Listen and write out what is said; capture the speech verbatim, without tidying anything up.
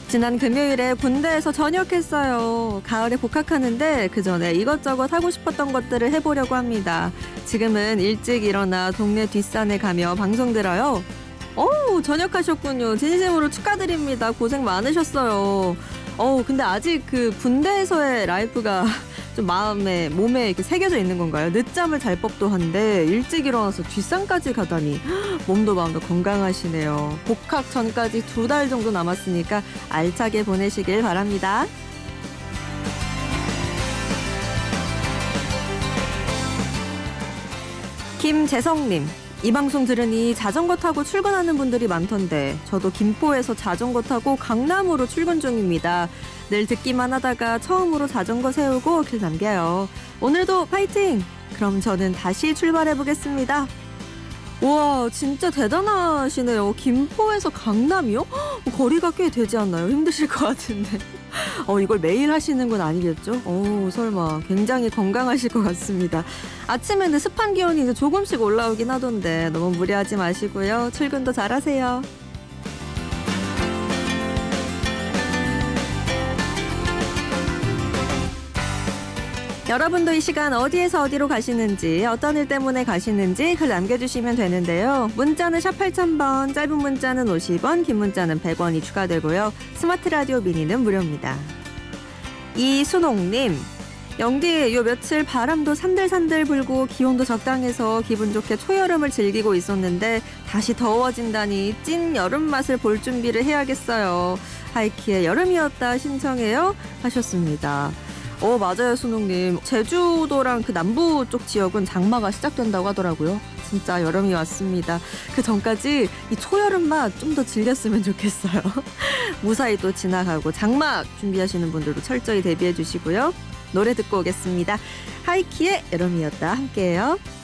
지난 금요일에 군대에서 전역했어요. 가을에 복학하는데 그 전에 이것저것 하고 싶었던 것들을 해보려고 합니다. 지금은 일찍 일어나 동네 뒷산에 가며 방송 들어요. 오, 전역하셨군요. 진심으로 축하드립니다. 고생 많으셨어요. 어, 근데 아직 그 군대에서의 라이프가 좀 마음에, 몸에 이렇게 새겨져 있는 건가요? 늦잠을 잘 법도 한데 일찍 일어나서 뒷산까지 가다니 몸도 마음도 건강하시네요. 복학 전까지 두 달 정도 남았으니까 알차게 보내시길 바랍니다. 김재성님, 이 방송 들으니 자전거 타고 출근하는 분들이 많던데 저도 김포에서 자전거 타고 강남으로 출근 중입니다. 늘 듣기만 하다가 처음으로 자전거 세우고 글 남겨요. 오늘도 파이팅! 그럼 저는 다시 출발해보겠습니다. 우와, 진짜 대단하시네요. 김포에서 강남이요? 거리가 꽤 되지 않나요? 힘드실 것 같은데. 어, 이걸 매일 하시는 건 아니겠죠? 오, 설마. 굉장히 건강하실 것 같습니다. 아침에는 습한 기온이 이제 조금씩 올라오긴 하던데 너무 무리하지 마시고요. 출근도 잘하세요. 여러분도 이 시간 어디에서 어디로 가시는지, 어떤 일 때문에 가시는지 글 남겨주시면 되는데요. 문자는 샵 팔천 번, 짧은 문자는 오십 원, 긴 문자는 백 원이 추가되고요. 스마트 라디오 미니는 무료입니다. 이순옥님, 영디, 요 며칠 바람도 산들산들 불고 기온도 적당해서 기분 좋게 초여름을 즐기고 있었는데 다시 더워진다니 찐 여름 맛을 볼 준비를 해야겠어요. 하이키의 여름이었다 신청해요 하셨습니다. 어, 맞아요, 순옥님. 제주도랑 그 남부 쪽 지역은 장마가 시작된다고 하더라고요. 진짜 여름이 왔습니다. 그 전까지 이 초여름 맛 좀 더 즐겼으면 좋겠어요. 무사히 또 지나가고 장막 준비하시는 분들도 철저히 대비해 주시고요. 노래 듣고 오겠습니다. 하이키의 여름이었다 함께해요.